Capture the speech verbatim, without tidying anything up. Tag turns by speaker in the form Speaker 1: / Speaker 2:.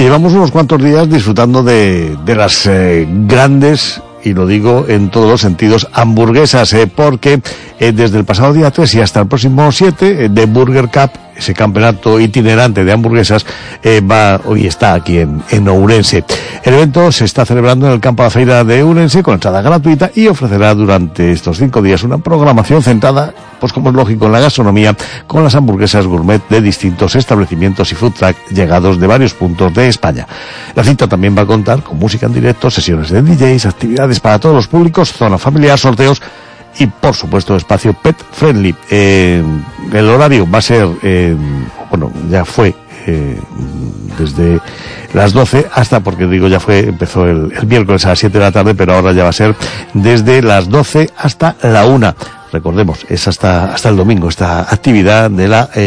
Speaker 1: llevamos unos cuantos días disfrutando de, de las eh, grandes, y lo digo en todos los sentidos, hamburguesas, eh, porque eh, desde el pasado día tres y hasta el próximo siete, eh, de Burger Cup, ese campeonato itinerante de hamburguesas, eh, va, hoy está aquí en, en Ourense. El evento se está celebrando en el campo de la feira de Ourense con entrada gratuita y ofrecerá durante estos cinco días una programación centrada, pues como es lógico, en la gastronomía, con las hamburguesas gourmet de distintos establecimientos y food truck llegados de varios puntos de España. La cita también va a contar con música en directo, sesiones de D Js, actividades para todos los públicos, zona familiar, sorteos y, por supuesto, espacio pet friendly. Eh, el horario va a ser, eh, bueno, ya fue eh, desde las doce hasta, porque digo ya fue, empezó el, el miércoles a las siete de la tarde, pero ahora ya va a ser desde las doce hasta la una. Recordemos, es hasta hasta el domingo esta actividad de la eh,